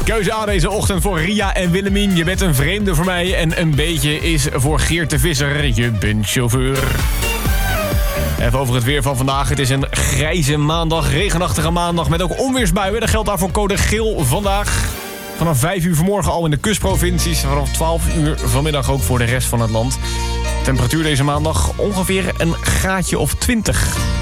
Keuze A deze ochtend voor Ria en Willemien. Je bent een vreemde voor mij. En een beetje is voor Geert de Visser. Je bent chauffeur. Even over het weer van vandaag. Het is een grijze maandag, regenachtige maandag met ook onweersbuien. Dat geldt daarvoor code geel vandaag. Vanaf 5 uur vanmorgen al in de kustprovincies. Vanaf 12 uur vanmiddag ook voor de rest van het land. Temperatuur deze maandag ongeveer een graadje of 20.